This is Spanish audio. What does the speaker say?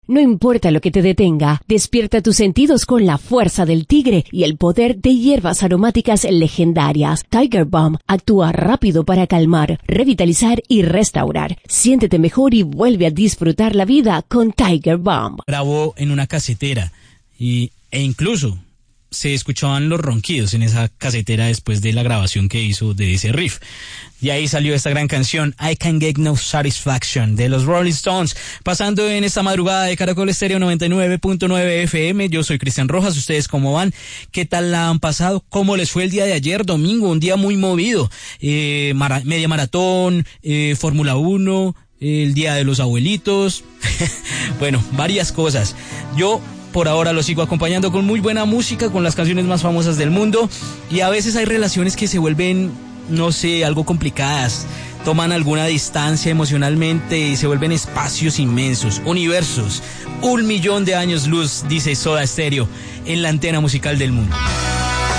No importa lo que te detenga, despierta tus sentidos con la fuerza del tigre y el poder de hierbas aromáticas legendarias. Tiger Balm actúa rápido para calmar, revitalizar y restaurar. Siéntete mejor y vuelve a disfrutar la vida con Tiger Balm. Grabó en una casetera e incluso se escuchaban los ronquidos en esa casetera después de la grabación que hizo de ese riff. De ahí salió esta gran canción, I Can't Get No Satisfaction, de los Rolling Stones, pasando en esta madrugada de Caracol Estéreo 99.9 FM. Yo soy Cristian Rojas. ¿Ustedes cómo van? ¿Qué tal la han pasado? ¿Cómo les fue el día de ayer, domingo? Un día muy movido. Media maratón, Fórmula 1, el Día de los Abuelitos. Bueno, varias cosas. Yo por ahora lo sigo acompañando con muy buena música, con las canciones más famosas del mundo, y a veces hay relaciones que se vuelven, no sé, algo complicadas, toman alguna distancia emocionalmente y se vuelven espacios inmensos, universos, 1 millón de años luz, dice Soda Stereo, en la antena musical del mundo.